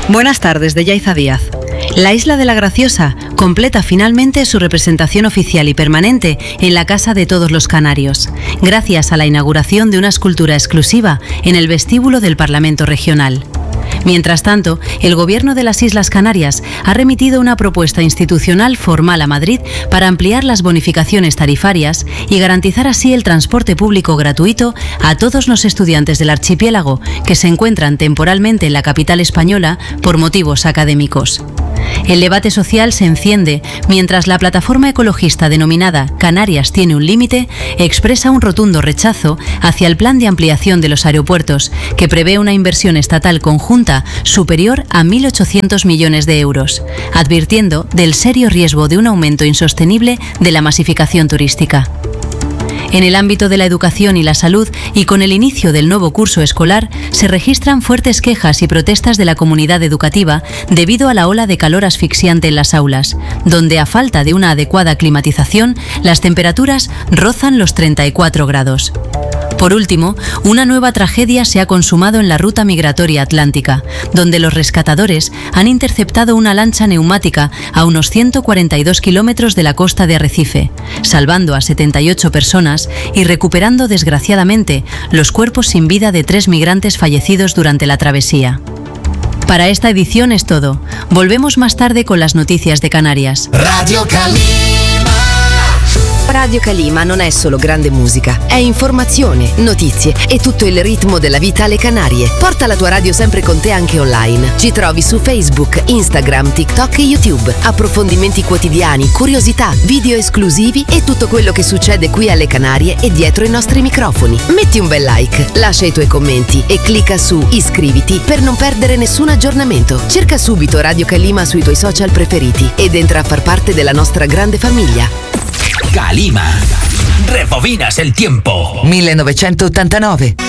Buenas tardes, de Yaiza Díaz. La Isla de la Graciosa completa finalmente su representación oficial y permanente en la Casa de Todos los Canarios, gracias a la inauguración de una escultura exclusiva en el vestíbulo del Parlamento Regional. Mientras tanto, el Gobierno de las Islas Canarias ha remitido una propuesta institucional formal a Madrid para ampliar las bonificaciones tarifarias y garantizar así el transporte público gratuito a todos los estudiantes del archipiélago que se encuentran temporalmente en la capital española por motivos académicos. El debate social se enciende mientras la plataforma ecologista denominada Canarias tiene un límite expresa un rotundo rechazo hacia el plan de ampliación de los aeropuertos, que prevé una inversión estatal conjunta superior a 1.800 millones de euros, advirtiendo del serio riesgo de un aumento insostenible de la masificación turística. En el ámbito de la educación y la salud, y con el inicio del nuevo curso escolar, se registran fuertes quejas y protestas de la comunidad educativa debido a la ola de calor asfixiante en las aulas, donde a falta de una adecuada climatización, las temperaturas rozan los 34 grados. Por último, una nueva tragedia se ha consumado en la ruta migratoria atlántica, donde los rescatadores han interceptado una lancha neumática a unos 142 kilómetros de la costa de Arrecife, salvando a 78 personas y recuperando desgraciadamente los cuerpos sin vida de 3 migrantes fallecidos durante la travesía. Para esta edición es todo. Volvemos más tarde con las noticias de Canarias. Radio Calima. Radio Calima non è solo grande musica, è informazione, notizie e tutto il ritmo della vita alle Canarie. Porta la tua radio sempre con te anche online. Ci trovi su Facebook, Instagram, TikTok e YouTube. Approfondimenti quotidiani, curiosità, video esclusivi e tutto quello che succede qui alle Canarie e dietro i nostri microfoni. Metti un bel like, lascia i tuoi commenti e clicca su iscriviti per non perdere nessun aggiornamento. Cerca subito Radio Calima sui tuoi social preferiti ed entra a far parte della nostra grande famiglia. Calima. Rebobinas el tiempo. 1989.